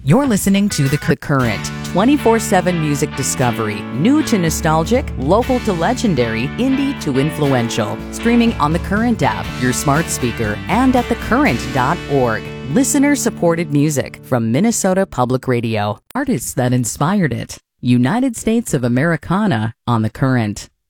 You're listening to The Current, 24/7 music discovery, new to nostalgic, local to legendary, indie to influential. Streaming on The Current app, your smart speaker, and at thecurrent.org. Listener-supported music from Minnesota Public Radio. Artists that inspired it. United States of Americana on The Current.